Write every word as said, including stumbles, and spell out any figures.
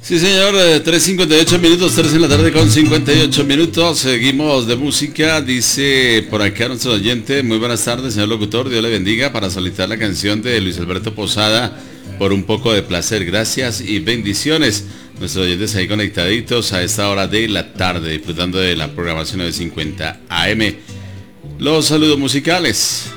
Sí, señor, eh, tres cincuenta y ocho minutos, tres en la tarde con cincuenta y ocho minutos. Seguimos de música. Dice por acá nuestro oyente: muy buenas tardes, señor locutor, Dios le bendiga, para solicitar la canción de Luis Alberto Posada, Por un poco de placer. Gracias y bendiciones. Nuestros oyentes ahí conectaditos a esta hora de la tarde, disfrutando de la programación de cincuenta A M. Los saludos musicales.